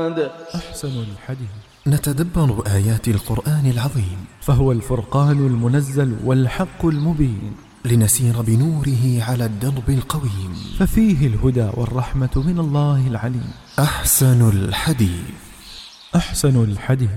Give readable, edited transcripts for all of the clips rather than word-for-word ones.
بعد. أحسن الحديث. نتدبر آيات القرآن العظيم، فهو الفرقان المنزل والحق المبين، لنسير بنوره على الدرب القويم، ففيه الهدى والرحمة من الله العليم. أحسن الحديث. أحسن الحديث.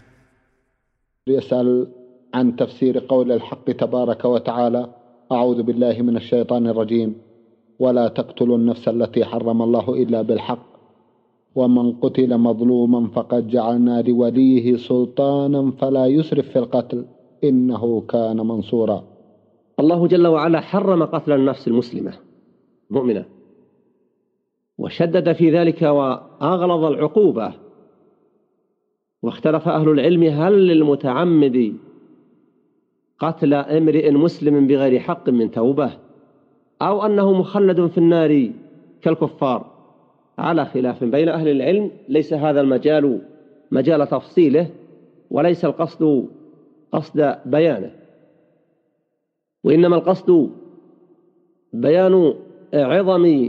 يسأل عن تفسير قول الحق تبارك وتعالى: أعوذ بالله من الشيطان الرجيم، ولا تقتلوا النفس التي حرم الله إلا بالحق، ومن قتل مظلوما فقد جعلنا لوليه سلطانا فلا يسرف في القتل إنه كان منصورا. الله جل وعلا حرم قتل النفس المسلمة مؤمنة، وشدد في ذلك وأغلظ العقوبة، واختلف أهل العلم هل للمتعمد قتل امرئ مسلم بغير حق من توبة أو أنه مخلد في النار كالكفار. على خلاف بين أهل العلم، ليس هذا المجال مجال تفصيله، وليس القصد قصد بيانه، وإنما القصد بيان عظم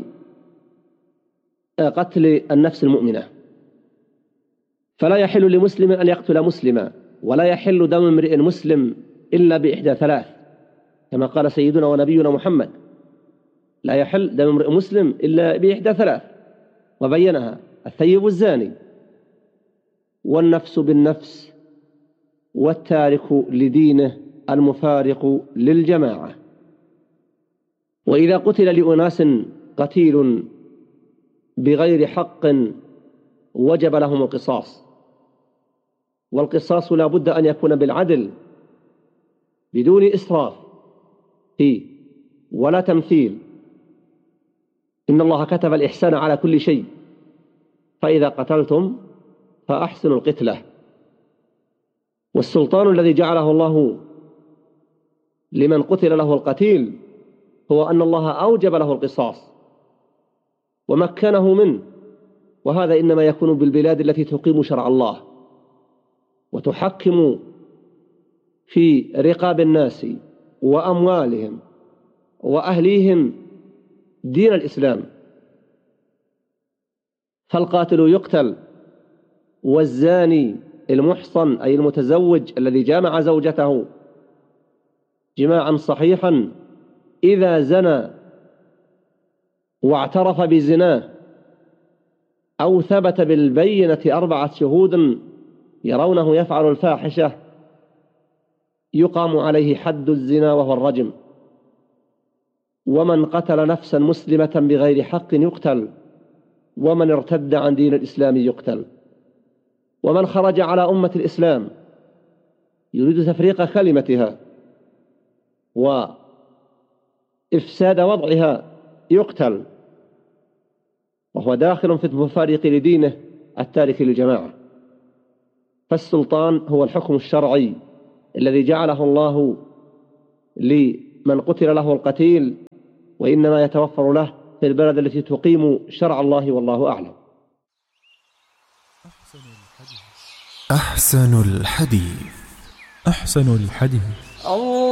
قتل النفس المؤمنة. فلا يحل لمسلم أن يقتل مسلما، ولا يحل دم امرئ مسلم إلا بإحدى ثلاث، كما قال سيدنا ونبينا محمد: لا يحل دم امرئ مسلم إلا بإحدى ثلاث، وبينها: الثيب الزاني، والنفس بالنفس، والتارك لدينه المفارق للجماعة. وإذا قتل لأناس قتيل بغير حق وجب لهم القصاص، والقصاص لا بد أن يكون بالعدل بدون إسراف فيه ولا تمثيل. إن الله كتب الإحسان على كل شيء، فإذا قتلتم فأحسنوا القتلة. والسلطان الذي جعله الله لمن قتل له القتيل هو أن الله أوجب له القصاص ومكنه منه، وهذا إنما يكون بالبلاد التي تقيم شرع الله وتحكم في رقاب الناس وأموالهم وأهليهم دين الإسلام. فالقاتل يقتل، والزاني المحصن أي المتزوج الذي جامع زوجته جماعا صحيحا إذا زنى واعترف بزناه أو ثبت بالبينة 4 شهود يرونه يفعل الفاحشة يقام عليه حد الزنا وهو الرجم. ومن قتل نفسا مسلمة بغير حق يقتل، ومن ارتد عن دين الإسلام يقتل. ومن خرج على أمة الإسلام يريد تفريق كلمتها وإفساد وضعها يقتل، وهو داخل في المفارق لدينه التارك للجماعة. فالسلطان هو الحكم الشرعي الذي جعله الله لمن قتل له القتيل، وإنما يتوفر له في البلد التي تقيم شرع الله، والله أعلم. أحسن الحديث. أحسن الحديث.